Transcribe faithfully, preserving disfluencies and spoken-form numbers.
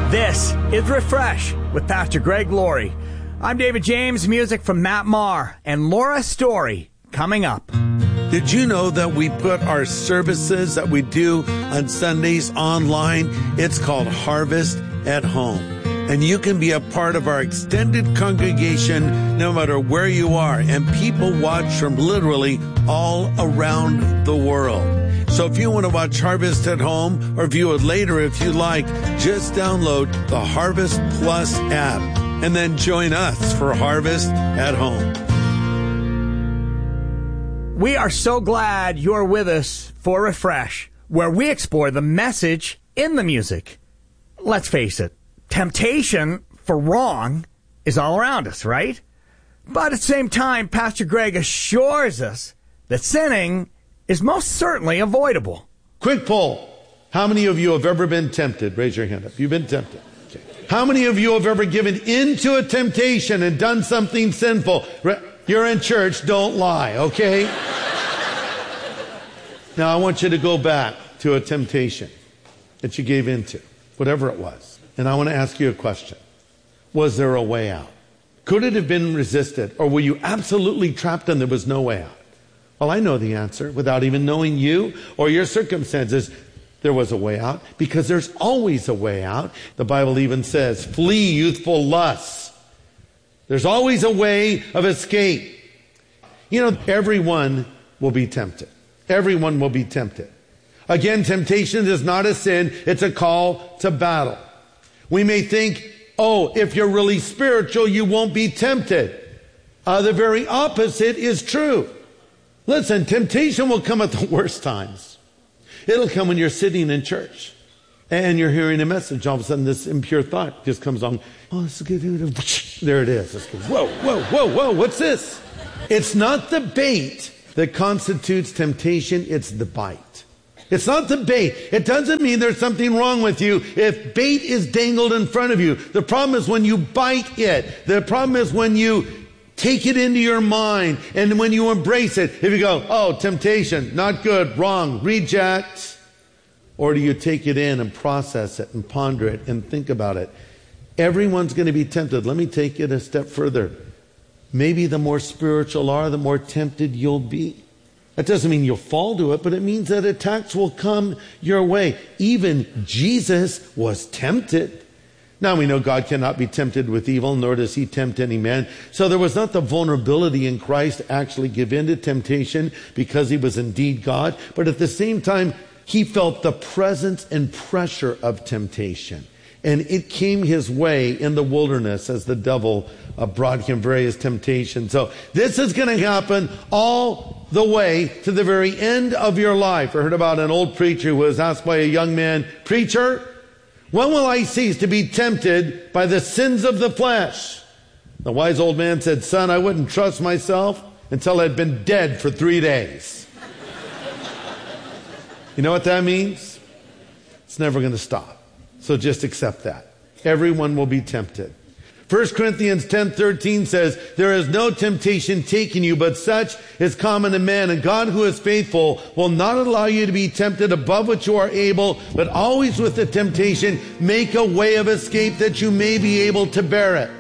This is Refresh with Pastor Greg Laurie. I'm David James, music from Matt Maher and Laura Story coming up. Did you know that we put our services that we do on Sundays online? It's called Harvest at Home. And you can be a part of our extended congregation no matter where you are. And people watch from literally all around the world. So if you want to watch Harvest at Home or view it later if you like, just download the Harvest Plus app and then join us for Harvest at Home. We are so glad you're with us for Refresh, where we explore the message in the music. Let's face it, temptation for wrong is all around us, right? But at the same time, Pastor Greg assures us that sinning is most certainly avoidable. Quick poll. How many of you have ever been tempted? Raise your hand up. You've been tempted. Okay. How many of you have ever given into a temptation and done something sinful? You're in church. Don't lie, okay? Now, I want you to go back to a temptation that you gave into, whatever it was. And I want to ask you a question. Was there a way out? Could it have been resisted? Or were you absolutely trapped and there was no way out? Well, I know the answer without even knowing you or your circumstances. There was a way out because there's always a way out. The Bible even says, flee youthful lusts. There's always a way of escape. You know, everyone will be tempted. Everyone will be tempted. Again, temptation is not a sin. It's a call to battle. We may think, oh, if you're really spiritual, you won't be tempted. Uh, the very opposite is true. Listen, temptation will come at the worst times. It'll come when you're sitting in church and you're hearing a message. All of a sudden, this impure thought just comes on. Oh, this is good. There it is. Whoa, whoa, whoa, whoa. What's this? It's not the bait that constitutes temptation. It's the bite. It's not the bait. It doesn't mean there's something wrong with you if bait is dangled in front of you. The problem is when you bite it. The problem is when you take it into your mind and when you embrace it. If you go, oh, temptation, not good, wrong, reject. Or do you take it in and process it and ponder it and think about it? Everyone's going to be tempted. Let me take it a step further. Maybe the more spiritual you are, the more tempted you'll be. That doesn't mean you'll fall to it, but it means that attacks will come your way. Even Jesus was tempted. Now we know God cannot be tempted with evil, nor does he tempt any man. So there was not the vulnerability in Christ to actually give in to temptation because he was indeed God. But at the same time, he felt the presence and pressure of temptation. And it came his way in the wilderness as the devil uh, brought him various temptations. So this is going to happen all the way to the very end of your life. I heard about an old preacher who was asked by a young man, preacher, when will I cease to be tempted by the sins of the flesh? The wise old man said, son, I wouldn't trust myself until I'd been dead for three days. You know what that means? It's never going to stop. So just accept that. Everyone will be tempted. First Corinthians ten thirteen says, there is no temptation taken you, but such is common to man. And God, who is faithful, will not allow you to be tempted above what you are able, but always with the temptation, make a way of escape that you may be able to bear it.